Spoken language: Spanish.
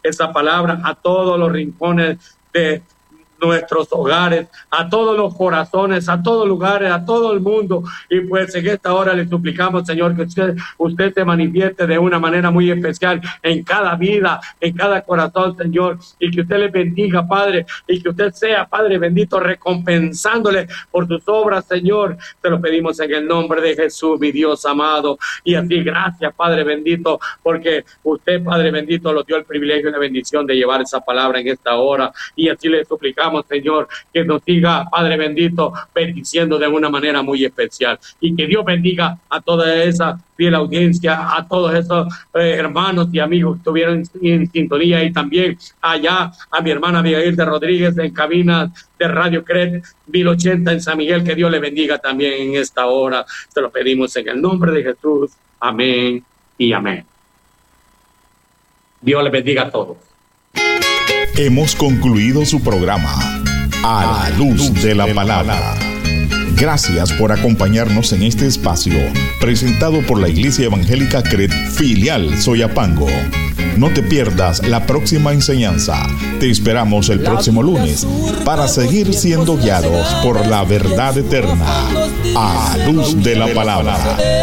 esa palabra a todos los rincones de nuestros hogares, a todos los corazones, a todos lugares, a todo el mundo. Y pues en esta hora le suplicamos, Señor, que usted se manifieste de una manera muy especial en cada vida, en cada corazón, Señor, y que usted le bendiga, Padre, y que usted sea, Padre bendito, recompensándole por sus obras, Señor. Te lo pedimos en el nombre de Jesús, mi Dios amado. Y así, gracias, Padre bendito, porque usted, Padre bendito, nos dio el privilegio y la bendición de llevar esa palabra en esta hora. Y así le suplicamos, Señor, que nos siga, Padre bendito, bendiciendo de una manera muy especial, y que Dios bendiga a toda esa fiel audiencia, a todos esos hermanos y amigos que estuvieron en sintonía, y también allá a mi hermana Abigail de Rodríguez en cabina de Radio CRED 1080 en San Miguel. Que Dios le bendiga también en esta hora. Se lo pedimos en el nombre de Jesús. Amén y amén. Dios le bendiga a todos. Hemos concluido su programa A la Luz de la Palabra. Gracias por acompañarnos en este espacio presentado por la Iglesia Evangélica CRED Filial Soyapango. No te pierdas la próxima enseñanza. Te esperamos el próximo lunes para seguir siendo guiados por la verdad eterna. A la Luz de la Palabra.